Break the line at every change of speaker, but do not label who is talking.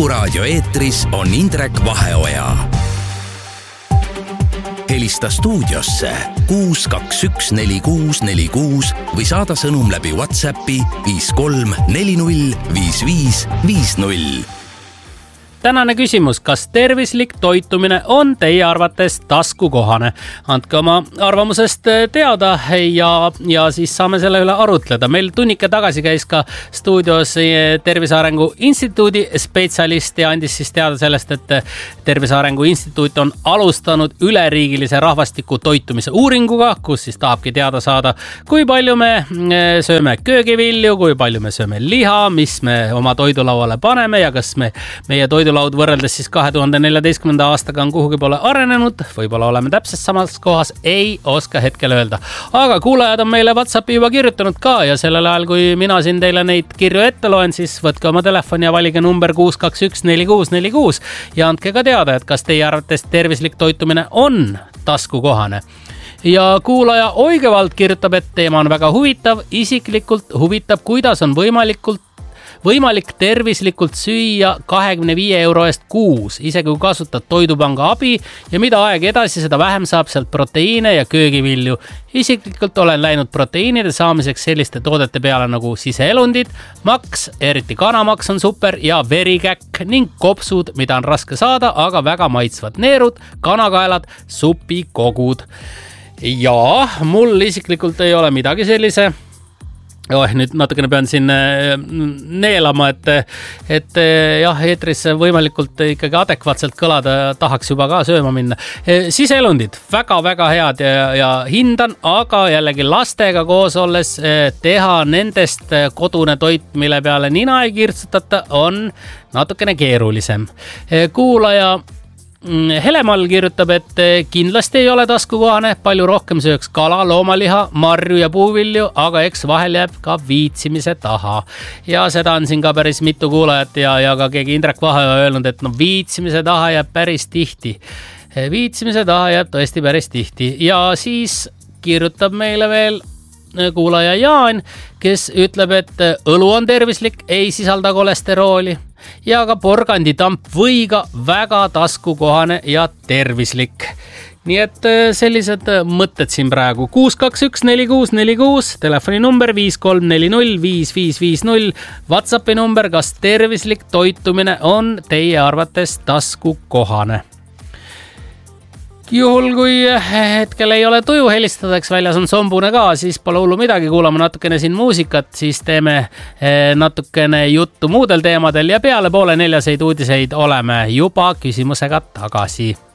Kuku raadio eetris on Indrek Vaheoja. Helista stuudiosse 6214646 või saada sõnum läbi WhatsAppi 53405550.
Tänane küsimus, kas tervislik toitumine on teie arvates taskukohane? Andke oma arvamusest teada ja siis saame selle üle arutleda. Meil tunnike tagasi käis ka stuudios Tervise Arengu Instituudi spetsialist ja andis siis teada sellest, et Tervise Arengu Instituut on alustanud üleriigilise rahvastiku toitumise uuringuga, kus siis tahabki teada saada, kui palju me sööme köögivilju, kui palju me sööme liha, mis me oma toidulauale paneme ja kas meie toidulaud võrreldes siis 2014. aastaga on kuhugi poole arenenud, võib-olla oleme täpselt samas kohas, ei oska hetkel öelda. Aga kuulajad on meile WhatsAppi juba kirjutanud ka ja sellel ajal, kui mina siin teile neid kirju ette loen, siis võtke oma telefoni ja valige number 6214646 ja andke ka teada, et kas teie arvates tervislik toitumine on taskukohane. Ja kuulaja Oigevald kirjutab, et teema on väga huvitav, isiklikult huvitab, kuidas on võimalik tervislikult süüa 25 euro eest kuus, isegi kui kasutad toidupanga abi ja mida aeg edasi, seda vähem saab sealt proteiine ja köögivilju. Isiklikult olen läinud proteiinide saamiseks selliste toodete peale nagu siseelundid, maks, eriti kanamaks on super ja verikäkk ning kopsud, mida on raske saada, aga väga maitsvad neerud, kanakaelad, supikogud. Ja mul isiklikult ei ole midagi sellise. Nüüd natukene pean siin neelama, et jah, eetris võimalikult ikkagi adekvaatselt kõlada, tahaks juba ka sööma minna. Siseelundid, väga-väga head ja hindan, aga jällegi lastega koos olles teha nendest kodune toit, mille peale nina ei kirtsutata, on natukene keerulisem. Kuulaja Helemal kirjutab, et kindlasti ei ole taskukohane, palju rohkem sööks kala, loomaliha, marju ja puuvilju, aga eks vahel jääb ka viitsimise taha. Ja seda on siin ka päris mitu kuulajat ja ka keegi Indrek Vaheoja öelnud, et viitsimise taha jääb päris tihti. Viitsimise taha jääb tõesti päris tihti. Ja siis kirjutab meile veel kuulaja Jaan, kes ütleb, et õlu on tervislik, ei sisalda kolesterooli ja ka porganditamp võiga väga taskukohane ja tervislik. Nii et sellised mõtted siin praegu. 6214646, telefoni number 53405550, WhatsAppi number, kas tervislik toitumine on teie arvates taskukohane. Juhul, kui hetkel ei ole tuju helistadeks, väljas on sombune ka, siis pole hullu midagi, kuulame natukene siin muusikat, siis teeme natukene juttu muudel teemadel ja peale 3:30 uudiseid oleme juba küsimusega tagasi.